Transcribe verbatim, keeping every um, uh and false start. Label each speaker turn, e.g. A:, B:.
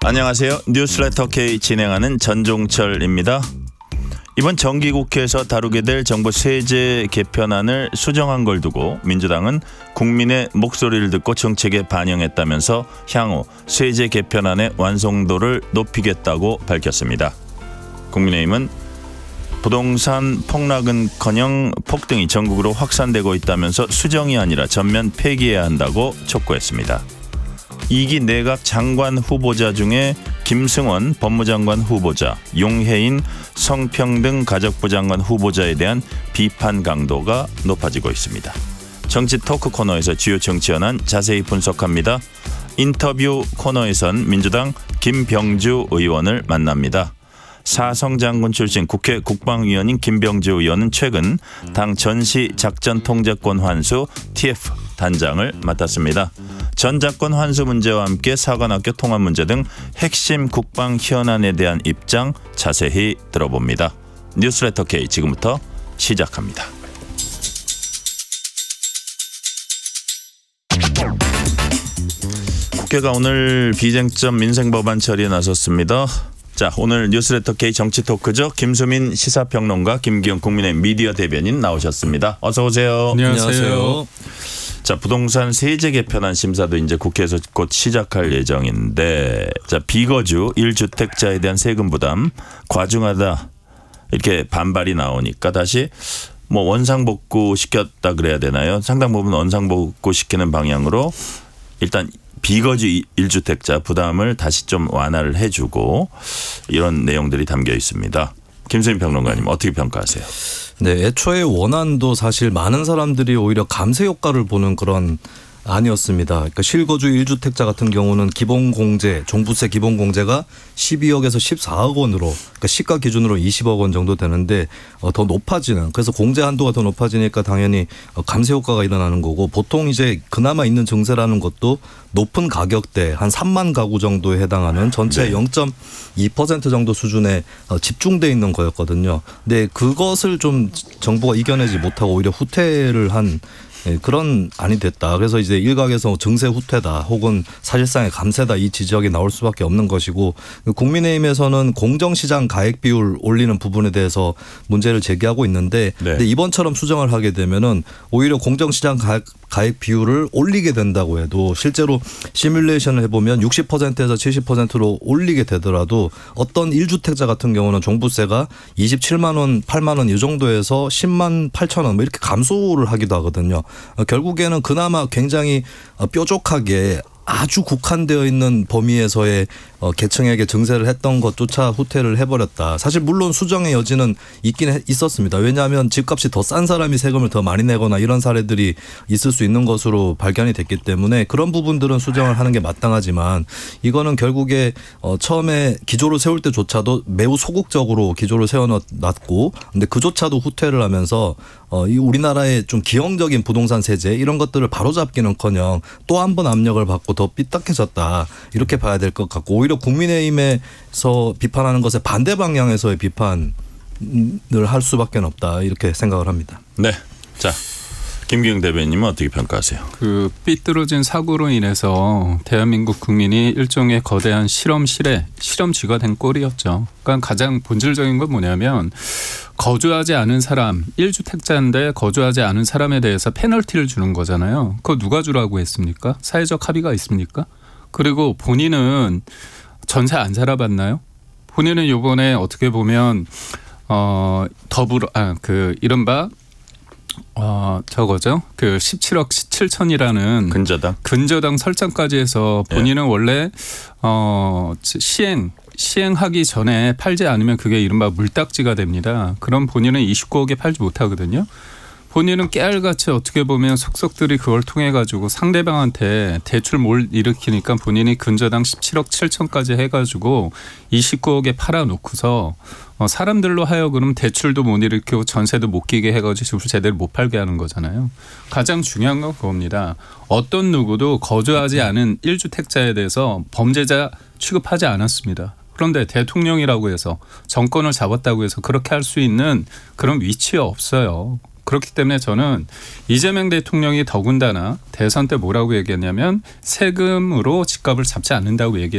A: 안녕하세요. 뉴스레터 K 진행하는 전종철입니다. 이번 정기국회에서 다루게 될 정부 세제 개편안을 수정한 걸 두고 민주당은 국민의 목소리를 듣고 정책에 반영했다면서 향후 세제 개편안의 완성도를 높이겠다고 밝혔습니다. 국민의힘은 부동산 폭락은커녕 폭등이 전국으로 확산되고 있다면서 수정이 아니라 전면 폐기해야 한다고 촉구했습니다. 이기 내각 장관 후보자 중에 김승원 법무장관 후보자, 용해인 성평등 가족부 장관 후보자에 대한 비판 강도가 높아지고 있습니다. 정치 토크 코너에서 주요 정치 현안 자세히 분석합니다. 인터뷰 코너에선 민주당 김병주 의원을 만납니다. 사성장군 출신 국회 국방위원인 김병주 의원은 최근 당 전시 작전 통제권 환수 티에프 단장을 맡았습니다. 전작권 환수 문제와 함께 사관학교 통합 문제 등 핵심 국방 현안에 대한 입장 자세히 들어봅니다. 뉴스레터 K 지금부터 시작합니다. 국회가 오늘 비쟁점 민생법안 처리에 나섰습니다. 자, 오늘 뉴스레터 K 정치토크죠. 김수민 시사평론가, 김기영 국민의힘 미디어 대변인 나오셨습니다. 어서 오세요.
B: 안녕하세요.
A: 자, 부동산 세제 개편안 심사도 이제 국회에서 곧 시작할 예정인데, 자, 비거주 일 주택자에 대한 세금 부담 과중하다 이렇게 반발이 나오니까 다시 뭐 원상복구 시켰다 그래야 되나요? 상당 부분 원상복구 시키는 방향으로 일단 비거주 일 주택자 부담을 다시 좀 완화를 해주고 이런 내용들이 담겨 있습니다. 김수민 평론가님 어떻게 평가하세요?
B: 네, 애초에 원안도 사실 많은 사람들이 오히려 감세 효과를 보는 그런 아니었습니다. 그러니까 실거주 일 주택자 같은 경우는 기본공제, 종부세 기본공제가 십이억에서 십사억 원으로, 그러니까 시가 기준으로 이십억 원 정도 되는데 더 높아지는, 그래서 공제 한도가 더 높아지니까 당연히 감세 효과가 일어나는 거고, 보통 이제 그나마 있는 증세라는 것도 높은 가격대 한 삼만 가구 정도에 해당하는 전체 네. 영 점 이 퍼센트 정도 수준에 집중돼 있는 거였거든요. 근데 그것을 좀 정부가 이겨내지 못하고 오히려 후퇴를 한 네, 그런 안이 됐다. 그래서 이제 일각에서 증세 후퇴다 혹은 사실상의 감세다 이 지적이 나올 수밖에 없는 것이고, 국민의힘에서는 공정시장 가액 비율 올리는 부분에 대해서 문제를 제기하고 있는데 네. 근데 이번처럼 수정을 하게 되면은 오히려 공정시장 가액, 가액 비율을 올리게 된다고 해도 실제로 시뮬레이션을 해보면 육십 퍼센트에서 칠십 퍼센트로 올리게 되더라도 어떤 일 주택자 같은 경우는 종부세가 이십칠만 원, 팔만 원 이 정도에서 십만 팔천 원 뭐 이렇게 감소를 하기도 하거든요. 결국에는 그나마 굉장히 뾰족하게 아주 국한되어 있는 범위에서의 계층에게 증세를 했던 것조차 후퇴를 해버렸다. 사실 물론 수정의 여지는 있긴 있었습니다. 왜냐하면 집값이 더 싼 사람이 세금을 더 많이 내거나 이런 사례들이 있을 수 있는 것으로 발견이 됐기 때문에 그런 부분들은 수정을 하는 게 마땅하지만, 이거는 결국에 처음에 기조를 세울 때조차도 매우 소극적으로 기조를 세워놨고, 근데 그조차도 후퇴를 하면서 이 우리나라의 좀 기형적인 부동산 세제 이런 것들을 바로잡기는커녕 또 한 번 압력을 받고 더 삐딱해졌다 이렇게 봐야 될 것 같고, 오히려 국민의힘에서 비판하는 것에 반대 방향에서의 비판을 할 수밖에 없다 이렇게 생각을 합니다.
A: 네, 자 김기영 대변인님은 어떻게 평가하세요?
C: 그 삐뚤어진 사고로 인해서 대한민국 국민이 일종의 거대한 실험실에 실험쥐가 된 꼴이었죠. 그러니까 가장 본질적인 건 뭐냐면, 거주하지 않은 사람, 일 주택자인데 거주하지 않은 사람에 대해서 페널티를 주는 거잖아요. 그거 누가 주라고 했습니까? 사회적 합의가 있습니까? 그리고 본인은 전세 안 살아봤나요? 본인은 이번에 어떻게 보면 어 더불어 아 그 이른바 어 저거죠. 그 십칠억 칠천이라는
A: 근저당
C: 근저당 설정까지 해서 본인은 예. 원래 어 시행 시행하기 전에 팔지 않으면 그게 이른바 물딱지가 됩니다. 그럼 본인은 이십구억에 팔지 못하거든요. 본인은 깨알같이 어떻게 보면 속속들이 그걸 통해 가지고 상대방한테 대출 몰 일으키니까 본인이 근저당 십칠억 칠천까지 해가지고 이십구억에 팔아놓고서 사람들로 하여금 대출도 못 일으키고 전세도 못 끼게 해가지고 제대로 못 팔게 하는 거잖아요. 가장 중요한 건 그겁니다. 어떤 누구도 거주하지 않은 일 주택자에 대해서 범죄자 취급하지 않았습니다. 그런데 대통령이라고 해서 정권을 잡았다고 해서 그렇게 할 수 있는 그런 위치에 없어요. 그렇기 때문에 저는 이재명 대통령이 더군다나 대선 때 뭐라고 얘기했냐면 세금으로 집값을 잡지 않는다고 얘기했어요.